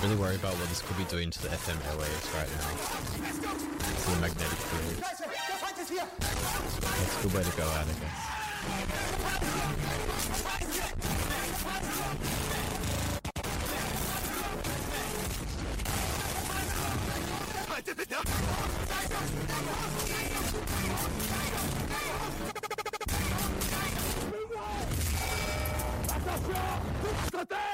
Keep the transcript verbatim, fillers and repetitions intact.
really worried about what this could be doing to the F M airwaves right now. To the magnetic field. That's a good way to go out, I guess. Attention!